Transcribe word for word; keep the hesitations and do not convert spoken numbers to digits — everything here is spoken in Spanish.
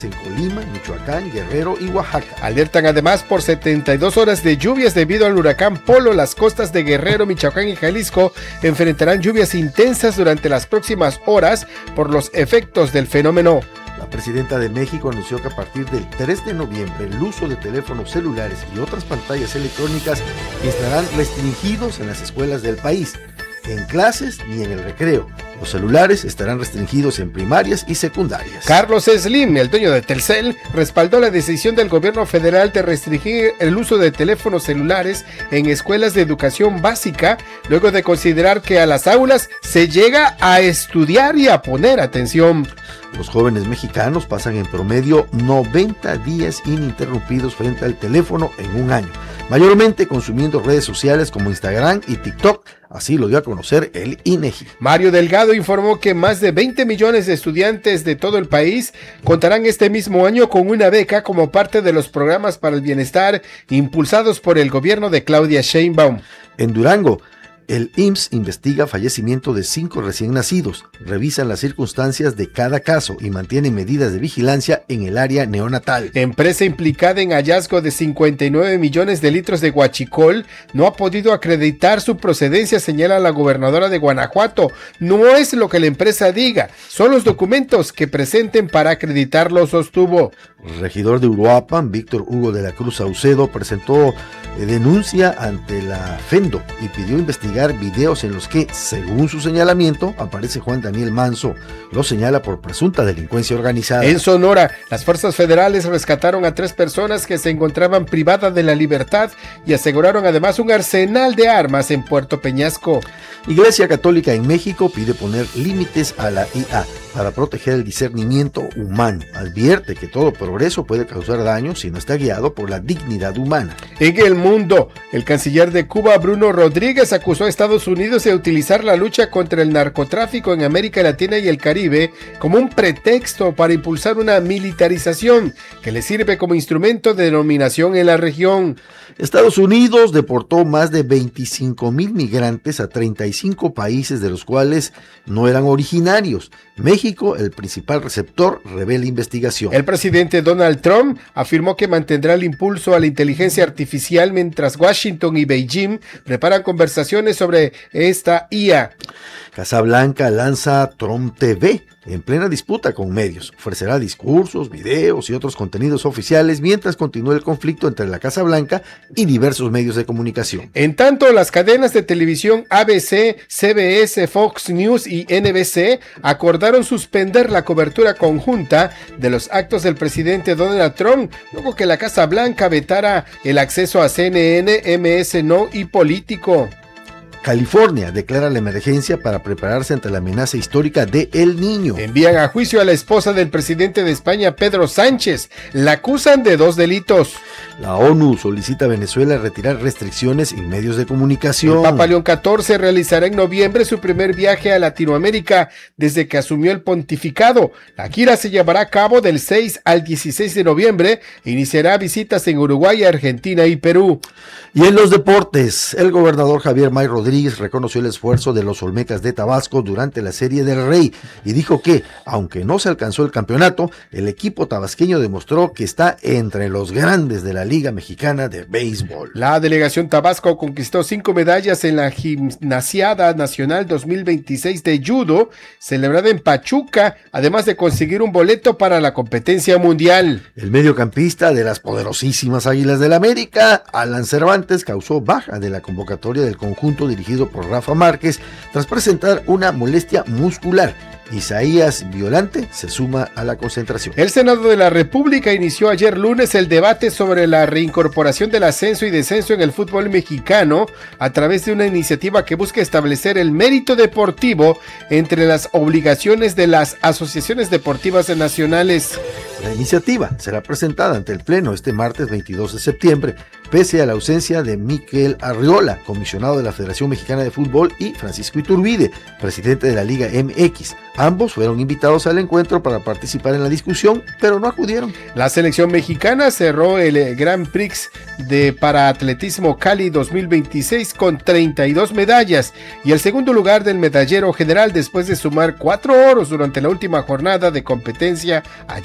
en Colima, Michoacán, Guerrero y Oaxaca. Alertan además por setenta y dos horas de lluvias debido al huracán Polo. Las costas de Guerrero, Michoacán y Jalisco enfrentarán lluvias intensas durante las próximas horas por los efectos del fenómeno. La presidenta de México anunció que a partir del tres de noviembre el uso de teléfonos celulares y otras pantallas electrónicas estarán restringidos en las escuelas del país, en clases ni en el recreo. Los celulares estarán restringidos en primarias y secundarias. Carlos Slim, el dueño de Telcel, respaldó la decisión del gobierno federal de restringir el uso de teléfonos celulares en escuelas de educación básica, luego de considerar que a las aulas se llega a estudiar y a poner atención. Los jóvenes mexicanos pasan en promedio noventa días ininterrumpidos frente al teléfono en un año, mayormente consumiendo redes sociales como Instagram y TikTok, así lo dio a conocer el INEGI. Mario Delgado informó que más de veinte millones de estudiantes de todo el país contarán este mismo año con una beca como parte de los programas para el bienestar impulsados por el gobierno de Claudia Sheinbaum. En Durango, el I M S S investiga fallecimiento de cinco recién nacidos, revisan las circunstancias de cada caso y mantienen medidas de vigilancia en el área neonatal. Empresa implicada en hallazgo de cincuenta y nueve millones de litros de huachicol no ha podido acreditar su procedencia, señala la gobernadora de Guanajuato. No es lo que la empresa diga, son los documentos que presenten para acreditarlo, sostuvo. El regidor de Uruapan, Víctor Hugo de la Cruz Saucedo, presentó eh, denuncia ante la FENDO y pidió investigar videos en los que, según su señalamiento, aparece Juan Daniel Manso. Lo señala por presunta delincuencia organizada. En Sonora, las fuerzas federales rescataron a tres personas que se encontraban privadas de la libertad y aseguraron además un arsenal de armas en Puerto Peñasco. Iglesia Católica en México pide poner límites a la I A para proteger el discernimiento humano. Advierte que todo progreso puede causar daño si no está guiado por la dignidad humana. En el mundo, el canciller de Cuba, Bruno Rodríguez, acusó a Estados Unidos de utilizar la lucha contra el narcotráfico en América Latina y el Caribe como un pretexto para impulsar una militarización que le sirve como instrumento de dominación en la región. Estados Unidos deportó más de veinticinco mil migrantes a treinta y cinco países de los cuales no eran originarios. México, el principal receptor, revela investigación. El presidente Donald Trump afirmó que mantendrá el impulso a la inteligencia artificial mientras Washington y Beijing preparan conversaciones sobre esta I A. Casa Blanca lanza Trump T V en plena disputa con medios. Ofrecerá discursos, videos y otros contenidos oficiales mientras continúa el conflicto entre la Casa Blanca y diversos medios de comunicación. En tanto, las cadenas de televisión A B C, C B S, Fox News y N B C acordaron suspender la cobertura conjunta de los actos del presidente Donald Trump, luego que la Casa Blanca vetara el acceso a C N N, M S N y Político. California declara la emergencia para prepararse ante la amenaza histórica de El Niño. Envían a juicio a la esposa del presidente de España, Pedro Sánchez. La acusan de dos delitos. La ONU solicita a Venezuela retirar restricciones en medios de comunicación. El Papa León catorce realizará en noviembre su primer viaje a Latinoamérica desde que asumió el pontificado. La gira se llevará a cabo del seis al dieciséis de noviembre e iniciará visitas en Uruguay, Argentina y Perú. Y en los deportes, el gobernador Javier May Rodríguez reconoció el esfuerzo de los Olmecas de Tabasco durante la Serie del Rey y dijo que, aunque no se alcanzó el campeonato, el equipo tabasqueño demostró que está entre los grandes de la Liga Mexicana de Béisbol. La delegación Tabasco conquistó cinco medallas en la Gimnasiada Nacional dos mil veintiséis de Judo, celebrada en Pachuca, además de conseguir un boleto para la competencia mundial. El mediocampista de las poderosísimas Águilas del América, Alan Cervantes, causó baja de la convocatoria del conjunto dirigido por Rafa Márquez tras presentar una molestia muscular. Isaías Violante se suma a la concentración. El Senado de la República inició ayer lunes el debate sobre la reincorporación del ascenso y descenso en el fútbol mexicano a través de una iniciativa que busca establecer el mérito deportivo entre las obligaciones de las asociaciones deportivas nacionales. La iniciativa será presentada ante el Pleno este martes veintidós de septiembre, pese a la ausencia de Miquel Arriola, comisionado de la Federación Mexicana de Fútbol, y Francisco Iturbide, presidente de la Liga M X. Ambos fueron invitados al encuentro para participar en la discusión, pero no acudieron. La selección mexicana cerró el Grand Prix de Paraatletismo Cali dos mil veintiséis con treinta y dos medallas y el segundo lugar del medallero general después de sumar cuatro oros durante la última jornada de competencia ayer.